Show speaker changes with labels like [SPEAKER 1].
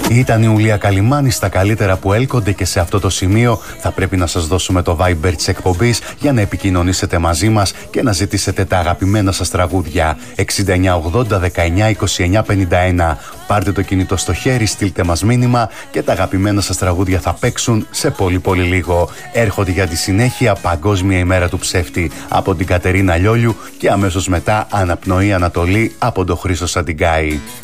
[SPEAKER 1] Ήταν η Ουλία Καλιμάνη στα καλύτερα που έλκονται και σε αυτό το σημείο θα πρέπει να σας δώσουμε το Viber της εκπομπής για να επικοινωνήσετε μαζί μας και να ζητήσετε τα αγαπημένα σας τραγούδια. 6980 19 29 51. Πάρτε το κινητό στο χέρι, στείλτε μας μήνυμα και τα αγαπημένα σας τραγούδια θα παίξουν σε πολύ λίγο. Έρχονται για τη συνέχεια Παγκόσμια ημέρα του ψεύτη από την Κατερίνα Λιόλιου και αμέσως μετά Αναπνοή Ανατολή από τον Χρήστο Σαντιγκάη.